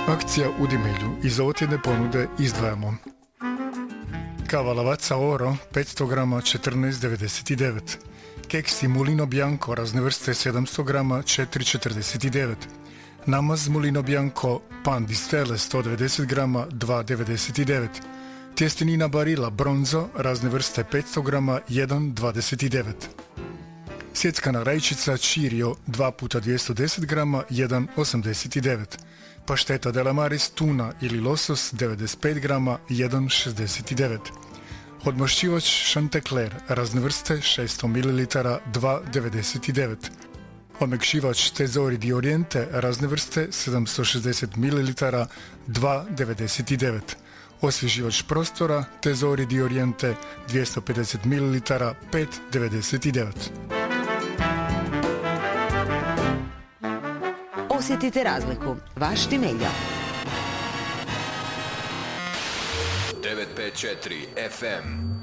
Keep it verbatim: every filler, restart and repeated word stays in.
Akcija u Dimilju. Iz ovotjedne ponude izdvajamo kava Lavazza Oro petsto grama četrnaest devedeset devet, keksi Mulino Bianco razne vrste sedamsto grama četiri četrdeset devet, namaz Mulino Bianco pan di stelle sto devedeset grama dva devedeset devet, tjestenina Barilla Bronzo razne vrste petsto grama jedan dvadeset devet, sjeckana rajčica Cirio dva puta dvjesto deset grama jedan osamdeset devet, pašteta Delamaris tuna ili losos devedeset pet grama jedan šezdeset devet, odmošćivač Chanticleer razne vrste šesto mililitara dva devedeset devet, omekšivač Tesori di Oriente razne vrste sedamsto šezdeset mililitara dva devedeset devet, osvježivač prostora Tesori di Oriente dvjesto pedeset mililitara pet devedeset devet. Osjetite razliku. Vaš Dimiljo. devet pet četiri F M